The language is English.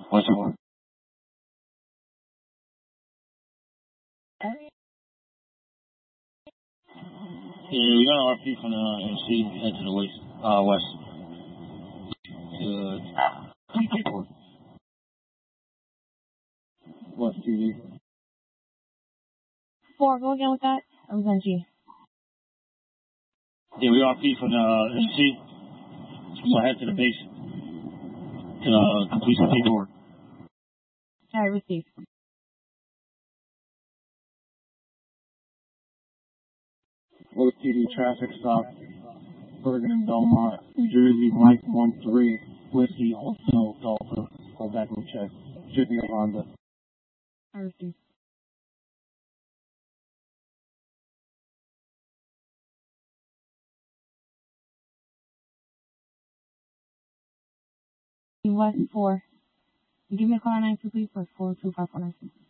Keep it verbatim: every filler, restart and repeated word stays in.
What's the one? Yeah, we got an R P from the M C head to the west. Uh, west. Good. West T V. Four, go again with that. I was on G. Yeah, we R P from the M C. So I head to the base to uh, complete some paperwork. I received. West T V traffic stop. Bergen and Belmont, New Jersey, Mike one three, Whiskey, also Delta. Go back and check. Should be a Honda. I received. West four. Give me a call on nine two, please, for four two five four nine.